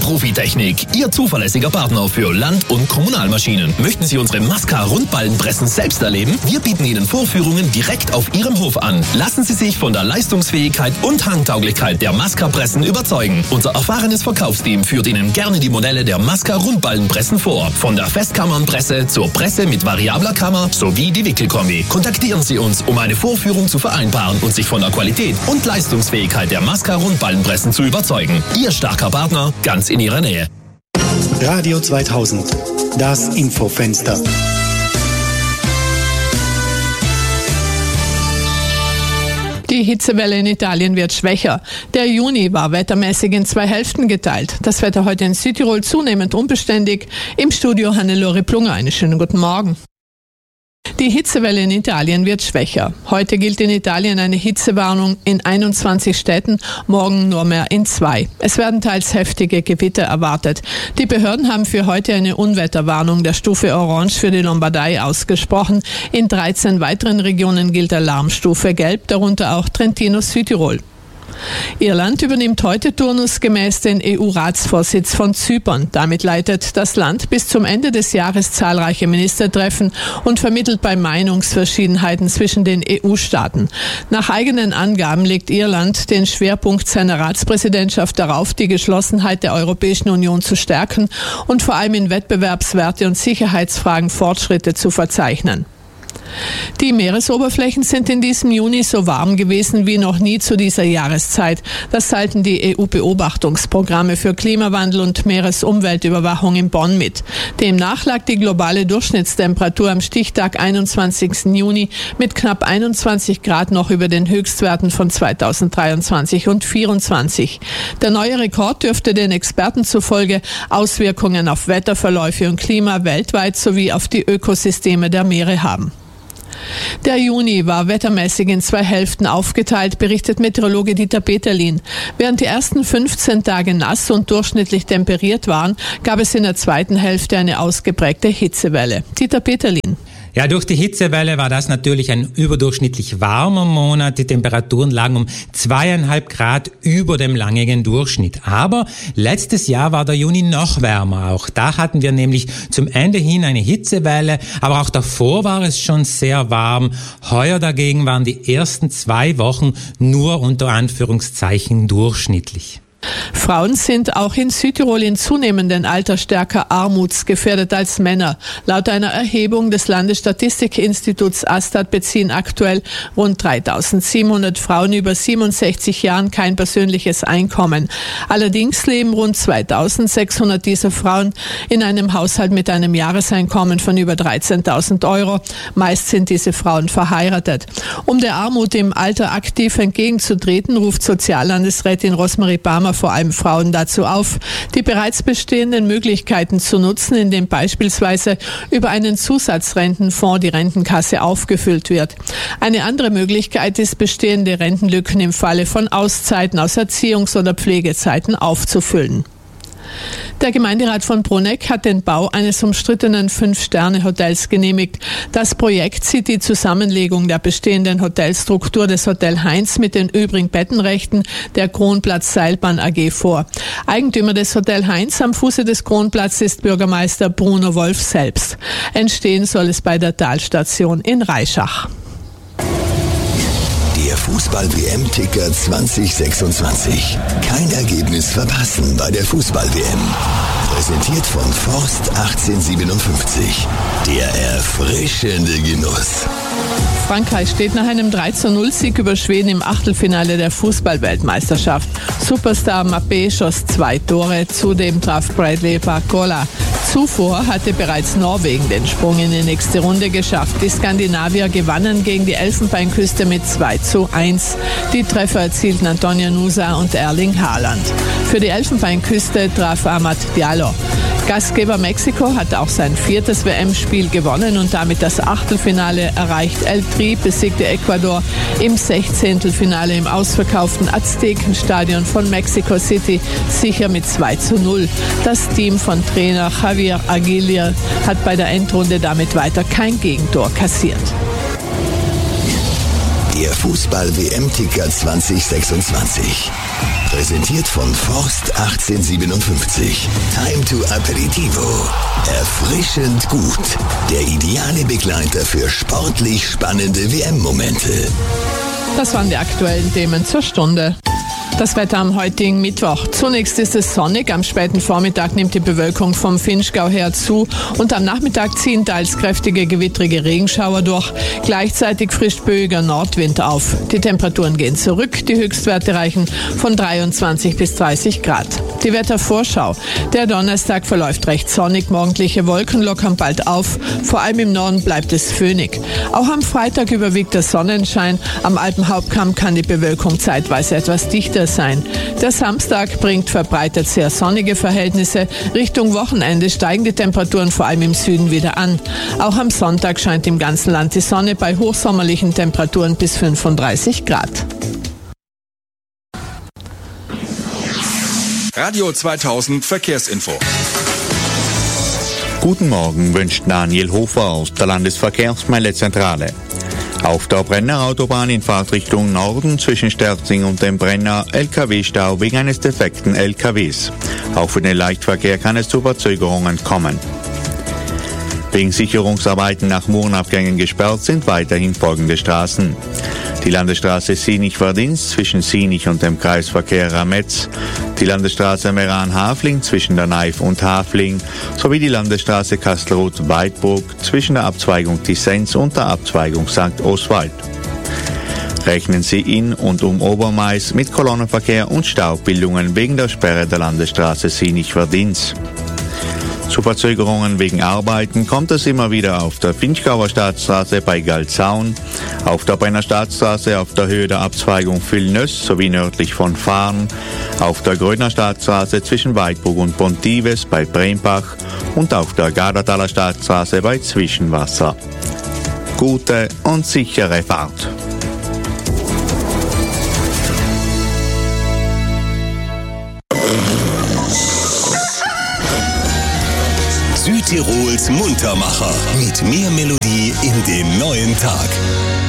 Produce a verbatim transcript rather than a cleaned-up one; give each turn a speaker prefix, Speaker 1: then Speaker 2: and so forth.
Speaker 1: Profitechnik, Ihr zuverlässiger Partner für Land- und Kommunalmaschinen. Möchten Sie unsere Masca-Rundballenpressen selbst erleben? Wir bieten Ihnen Vorführungen direkt auf Ihrem Hof an. Lassen Sie sich von der Leistungsfähigkeit und Handtauglichkeit der Masca-Pressen überzeugen. Unser erfahrenes Verkaufsteam führt Ihnen gerne die Modelle der Masca-Rundballenpressen vor. Von der Festkammernpresse zur Presse mit variabler Kammer sowie die Wickelkombi. Kontaktieren Sie uns, um eine Vorführung zu vereinbaren und sich von der Qualität und Leistungsfähigkeit der Masca-Rundballenpressen zu überzeugen. Ihr starker Partner, ganz in Ihrer Nähe.
Speaker 2: Radio zweitausend, das Infofenster.
Speaker 3: Die Hitzewelle in Italien wird schwächer. Der Juni war wettermäßig in zwei Hälften geteilt. Das Wetter heute in Südtirol zunehmend unbeständig. Im Studio Hannelore Plunger. Einen schönen guten Morgen. Die Hitzewelle in Italien wird schwächer. Heute gilt in Italien eine Hitzewarnung in einundzwanzig Städten, morgen nur mehr in zwei. Es werden teils heftige Gewitter erwartet. Die Behörden haben für heute eine Unwetterwarnung der Stufe Orange für die Lombardei ausgesprochen. In dreizehn weiteren Regionen gilt Alarmstufe Gelb, darunter auch Trentino, Südtirol. Irland übernimmt heute turnusgemäß den E U-Ratsvorsitz von Zypern. Damit leitet das Land bis zum Ende des Jahres zahlreiche Ministertreffen und vermittelt bei Meinungsverschiedenheiten zwischen den E U-Staaten. Nach eigenen Angaben legt Irland den Schwerpunkt seiner Ratspräsidentschaft darauf, die Geschlossenheit der Europäischen Union zu stärken und vor allem in Wettbewerbswerte und Sicherheitsfragen Fortschritte zu verzeichnen. Die Meeresoberflächen sind in diesem Juni so warm gewesen wie noch nie zu dieser Jahreszeit. Das teilten die E U-Beobachtungsprogramme für Klimawandel und Meeresumweltüberwachung in Bonn mit. Demnach lag die globale Durchschnittstemperatur am Stichtag einundzwanzigsten Juni mit knapp einundzwanzig Grad noch über den Höchstwerten von zweitausenddreiundzwanzig und vierundzwanzig. Der neue Rekord dürfte den Experten zufolge Auswirkungen auf Wetterverläufe und Klima weltweit sowie auf die Ökosysteme der Meere haben. Der Juni war wettermäßig in zwei Hälften aufgeteilt, berichtet Meteorologe Dieter Peterlin. Während die ersten fünfzehn Tage nass und durchschnittlich temperiert waren, gab es in der zweiten Hälfte eine ausgeprägte Hitzewelle. Dieter Peterlin.
Speaker 4: Ja, durch die Hitzewelle war das natürlich ein überdurchschnittlich warmer Monat. Die Temperaturen lagen um zweieinhalb Grad über dem langjährigen Durchschnitt. Aber letztes Jahr war der Juni noch wärmer. Auch da hatten wir nämlich zum Ende hin eine Hitzewelle. Aber auch davor war es schon sehr warm. Heuer dagegen waren die ersten zwei Wochen nur unter Anführungszeichen durchschnittlich.
Speaker 3: Frauen sind auch in Südtirol in zunehmendem Alter stärker armutsgefährdet als Männer. Laut einer Erhebung des Landesstatistikinstituts Astat beziehen aktuell rund dreitausendsiebenhundert Frauen über siebenundsechzig Jahren kein persönliches Einkommen. Allerdings leben rund zweitausendsechshundert dieser Frauen in einem Haushalt mit einem Jahreseinkommen von über dreizehntausend Euro. Meist sind diese Frauen verheiratet. Um der Armut im Alter aktiv entgegenzutreten, ruft Soziallandesrätin Rosmarie Barmer vor allem Frauen dazu auf, die bereits bestehenden Möglichkeiten zu nutzen, indem beispielsweise über einen Zusatzrentenfonds die Rentenkasse aufgefüllt wird. Eine andere Möglichkeit ist, bestehende Rentenlücken im Falle von Auszeiten aus Erziehungs- oder Pflegezeiten aufzufüllen. Der Gemeinderat von Bruneck hat den Bau eines umstrittenen Fünf-Sterne-Hotels genehmigt. Das Projekt sieht die Zusammenlegung der bestehenden Hotelstruktur des Hotel Heinz mit den übrigen Bettenrechten der Kronplatz Seilbahn A G vor. Eigentümer des Hotel Heinz am Fuße des Kronplatzes ist Bürgermeister Bruno Wolf selbst. Entstehen soll es bei der Talstation in Reischach.
Speaker 5: Der Fußball-W M-Ticker zwanzig sechsundzwanzig. Kein Ergebnis verpassen bei der Fußball-W M. Präsentiert von Forst achtzehnhundertsiebenundfünfzig. Der erfrischende Genuss.
Speaker 3: Frankreich steht nach einem drei zu null Sieg über Schweden im Achtelfinale der Fußball-Weltmeisterschaft. Superstar Mbappé schoss zwei Tore, zudem traf Bradley Barcola. Zuvor hatte bereits Norwegen den Sprung in die nächste Runde geschafft. Die Skandinavier gewannen gegen die Elfenbeinküste mit zwei zu eins. Die Treffer erzielten Antonio Nusa und Erling Haaland. Für die Elfenbeinküste traf Amad Diallo. Gastgeber Mexiko hat auch sein viertes W M-Spiel gewonnen und damit das Achtelfinale erreicht. El Tri besiegte Ecuador im Sechzehntelfinale im ausverkauften Aztekenstadion von Mexico City sicher mit zwei zu null. Das Team von Trainer Javier Aguirre hat bei der Endrunde damit weiter kein Gegentor kassiert.
Speaker 5: Der Fußball-W M-Ticker zwanzig sechsundzwanzig. Präsentiert von Forst achtzehnhundertsiebenundfünfzig. Time to Aperitivo. Erfrischend gut. Der ideale Begleiter für sportlich spannende W M-Momente.
Speaker 3: Das waren die aktuellen Themen zur Stunde. Das Wetter am heutigen Mittwoch. Zunächst ist es sonnig. Am späten Vormittag nimmt die Bewölkung vom Vinschgau her zu und am Nachmittag ziehen teils kräftige gewittrige Regenschauer durch. Gleichzeitig frischt böiger Nordwind auf. Die Temperaturen gehen zurück. Die Höchstwerte reichen von dreiundzwanzig bis dreißig Grad. Die Wettervorschau. Der Donnerstag verläuft recht sonnig. Morgendliche Wolken lockern bald auf. Vor allem im Norden bleibt es föhnig. Auch am Freitag überwiegt der Sonnenschein. Am Alpenhauptkamm kann die Bewölkung zeitweise etwas dichter sein. Der Samstag bringt verbreitet sehr sonnige Verhältnisse. Richtung Wochenende steigen die Temperaturen vor allem im Süden wieder an. Auch am Sonntag scheint im ganzen Land die Sonne bei hochsommerlichen Temperaturen bis fünfunddreißig Grad.
Speaker 6: Radio zweitausend Verkehrsinfo.
Speaker 7: Guten Morgen wünscht Daniel Hofer aus der Landesverkehrsmeldezentrale. Auf der Brenner-Autobahn in Fahrtrichtung Norden zwischen Sterzing und dem Brenner L K W-Stau wegen eines defekten L K Ws. Auch für den Leichtverkehr kann es zu Verzögerungen kommen. Wegen Sicherungsarbeiten nach Murenabgängen gesperrt sind weiterhin folgende Straßen. Die Landesstraße Sinich-Verdienst zwischen Sinich und dem Kreisverkehr Rametz, die Landesstraße Meran-Hafling zwischen der Neif und Hafling sowie die Landesstraße Kastelruth-Weidburg zwischen der Abzweigung Tissenz und der Abzweigung Sankt Oswald. Rechnen Sie in und um Obermais mit Kolonnenverkehr und Staubildungen wegen der Sperre der Landesstraße Sinich-Verdienst. Zu Verzögerungen wegen Arbeiten kommt es immer wieder auf der Vinschgauer Staatsstraße bei Galzaun, auf der Brenner Staatsstraße auf der Höhe der Abzweigung Villnöss sowie nördlich von Fahren, auf der Grödner Staatsstraße zwischen Weidburg und Pontives bei Brembach und auf der Gardertaler Staatsstraße bei Zwischenwasser. Gute und sichere Fahrt.
Speaker 5: Südtirols Muntermacher mit mehr Melodie in den neuen Tag.